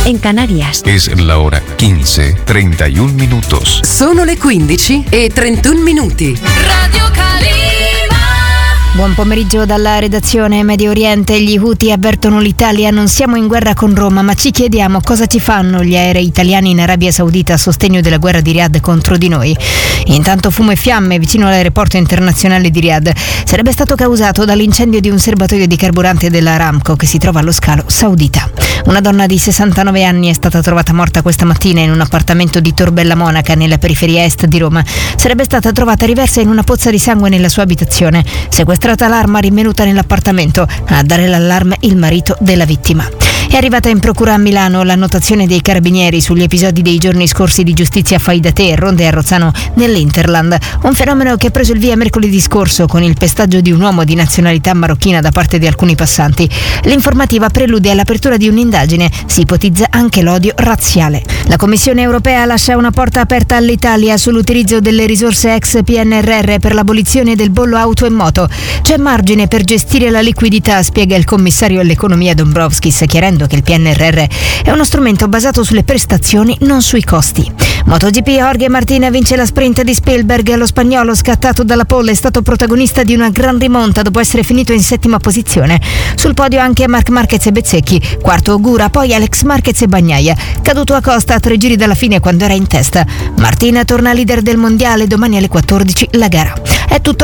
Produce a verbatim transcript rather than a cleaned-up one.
en Canarias. Es la hora quince, treinta y un minutos. Sono le quindici e trentuno minuti. Radio Calima. Buon pomeriggio dalla redazione. Medio Oriente, gli Houthi avvertono l'Italia: non siamo in guerra con Roma, ma ci chiediamo cosa ci fanno gli aerei italiani in Arabia Saudita a sostegno della guerra di Riyadh contro di noi. Intanto fumo e fiamme vicino all'aeroporto internazionale di Riyadh. Sarebbe stato causato dall'incendio di un serbatoio di carburante della Aramco che si trova allo scalo saudita. Una donna di sessantanove anni è stata trovata morta questa mattina in un appartamento di Torbella Monaca, nella periferia est di Roma. Sarebbe stata trovata riversa in una pozza di sangue nella sua abitazione. Sequestrata l'arma rinvenuta nell'appartamento. A dare l'allarme il marito della vittima. È arrivata in procura a Milano l'annotazione dei carabinieri sugli episodi dei giorni scorsi di giustizia fai da te, ronde a Rozzano nell'Interland. Un fenomeno che ha preso il via mercoledì scorso con il pestaggio di un uomo di nazionalità marocchina da parte di alcuni passanti. L'informativa prelude all'apertura di un'indagine. Si ipotizza anche l'odio razziale. La Commissione europea lascia una porta aperta all'Italia sull'utilizzo delle risorse ex P N R R per l'abolizione del bollo auto e moto. C'è margine per gestire la liquidità, spiega il commissario all'economia Dombrovskis, chiarendo che il P N R R è uno strumento basato sulle prestazioni, non sui costi. MotoGP, Jorge Martin vince la sprint di Spielberg. Lo spagnolo, scattato dalla pole, è stato protagonista di una gran rimonta dopo essere finito in settima posizione. Sul podio anche Marc Marquez e Bezzecchi, quarto Ogura, poi Alex Marquez e Bagnaia. Caduto a Costa a tre giri dalla fine quando era in testa. Martin torna leader del mondiale, domani alle quattordici la gara. È tutto.